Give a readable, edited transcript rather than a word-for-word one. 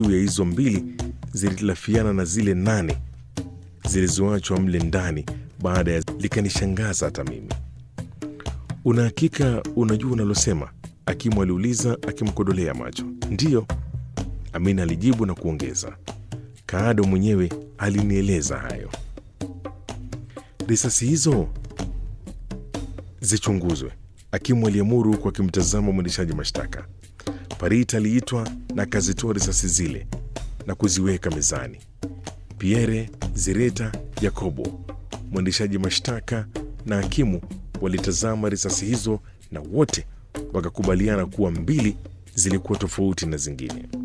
ya hizo mbili zilitilafiana na zile 8 zilizoachwa mle ndani baada ya likanishangaza hata mimi. Una hakika unajua unalosema? Hakimu aliuliza akimkodolea macho. Ndiyo, Amina alijibu na kuongeza, Kaado mwenyewe alinieleza hayo. Risasi hizo zichunguzwe, hakimu aliamuru kwa kimtazama mwendeshaji mashtaka. Parit aliitwa na akazitoa risasi zile na kuziweka mezani. Pierre, Zireta, Yakobo, mwendeshaji mashtaka na hakimu walitazama risasi hizo na wote wakakubaliana kuwa 2 zilikuwa tofauti na zingine.